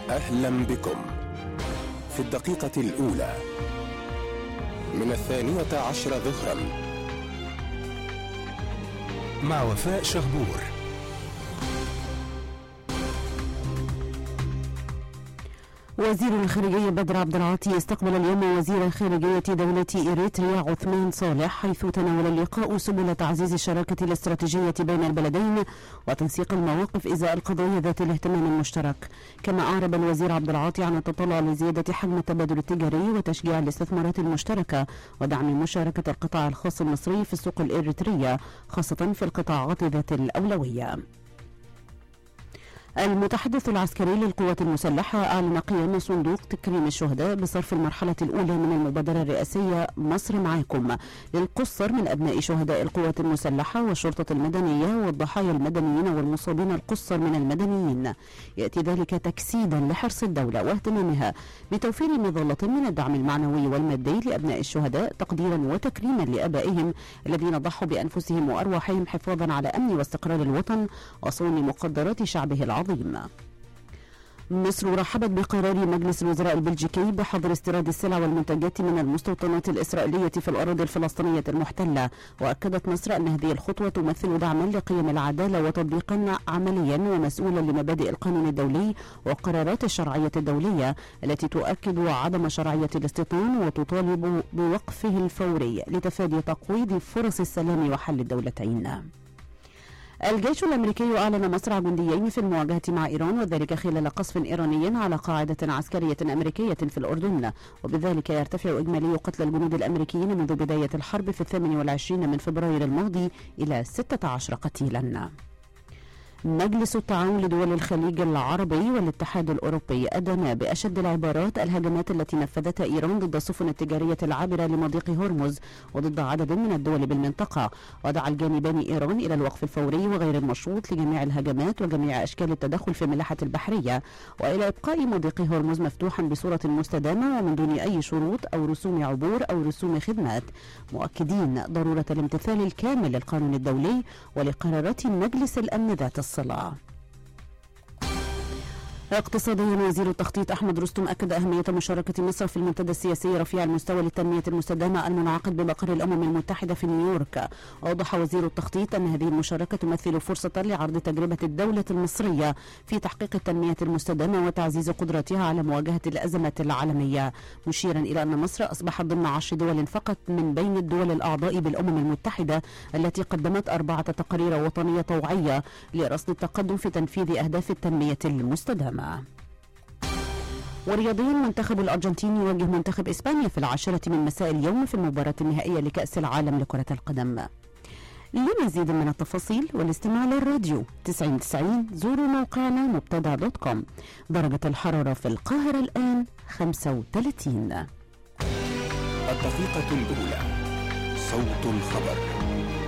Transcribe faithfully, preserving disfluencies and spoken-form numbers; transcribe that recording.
أهلا بكم في الدقيقة الأولى من الثانية عشر ظهرا مع وفاء شهبور. وزير الخارجية بدر عبد العاطي استقبل اليوم وزير خارجية دولة إريتريا عثمان صالح، حيث تناول اللقاء سبل تعزيز الشراكة الاستراتيجية بين البلدين وتنسيق المواقف إزاء القضايا ذات الاهتمام المشترك. كما أعرب الوزير عبد العاطي عن التطلع لزيادة حجم التبادل التجاري وتشجيع الاستثمارات المشتركة ودعم مشاركة القطاع الخاص المصري في السوق الإريترية، خاصة في القطاعات ذات الأولوية. المتحدث العسكري للقوات المسلحة أعلن قيام صندوق تكريم الشهداء بصرف المرحلة الأولى من المبادرة الرئاسية مصر معاكم للقصر من أبناء شهداء القوات المسلحة والشرطة المدنية والضحايا المدنيين والمصابين القصر من المدنيين. يأتي ذلك تجسيدا لحرص الدولة واهتمامها بتوفير مظلة من الدعم المعنوي والمادي لأبناء الشهداء، تقديرا وتكريما لآبائهم الذين ضحوا بأنفسهم وأرواحهم حفاظا على أمن واستقرار الوطن وصون مقدرات شعبه العظيم. مصر رحبت بقرار مجلس الوزراء البلجيكي بحظر استيراد السلع والمنتجات من المستوطنات الإسرائيلية في الأراضي الفلسطينية المحتلة، وأكدت مصر أن هذه الخطوة تمثل دعما لقيم العدالة وتطبيقا عمليا ومسؤولا لمبادئ القانون الدولي والقرارات الشرعية الدولية التي تؤكد عدم شرعية الاستيطان وتطالب بوقفه الفوري لتفادي تقويض فرص السلام وحل الدولتين. الجيش الأمريكي أعلن مصرع جنديين في المواجهة مع إيران، وذلك خلال قصف إيراني على قاعدة عسكرية أمريكية في الأردن، وبذلك يرتفع إجمالي قتل الجنود الأمريكيين منذ بداية الحرب في الثامن والعشرين من فبراير الماضي إلى ستة عشر قتيلا. مجلس التعاون لدول الخليج العربي والاتحاد الأوروبي أدان بأشد العبارات الهجمات التي نفذتها إيران ضد السفن التجارية العابرة لمضيق هرمز وضد عدد من الدول بالمنطقة، ودعا الجانبان إيران إلى الوقف الفوري وغير المشروط لجميع الهجمات وجميع أشكال التدخل في الملاحة البحرية، وإلى إبقاء مضيق هرمز مفتوحا بصورة مستدامة ومن دون أي شروط أو رسوم عبور أو رسوم خدمات، مؤكدين ضرورة الامتثال الكامل للقانون الدولي ولقرارات مجلس الأمن ذات الصلة. اقتصاديا، وزير التخطيط أحمد رستم أكد أهمية مشاركة مصر في المنتدى السياسي رفيع المستوى للتنمية المستدامة المنعقد بمقر الأمم المتحدة في نيويورك. أوضح وزير التخطيط أن هذه المشاركة تمثل فرصة لعرض تجربة الدولة المصرية في تحقيق التنمية المستدامة وتعزيز قدرتها على مواجهة الأزمات العالمية، مشيرا إلى أن مصر أصبحت ضمن عشر دول فقط من بين الدول الأعضاء بالأمم المتحدة التي قدمت أربعة تقارير وطنية طوعية لرصد التقدم في تنفيذ أهداف التنمية المستدامة. ورياضيا، منتخب الأرجنتين يواجه منتخب إسبانيا في العاشرة من مساء اليوم في المباراة النهائية لكأس العالم لكرة القدم. لمزيد من التفاصيل والاستماع للراديو تسعين تسعين زوروا موقعنا مبتدع دوت كوم. درجة الحرارة في القاهرة الآن خمسة وثلاثين. الدقيقة الأولى، صوت الخبر.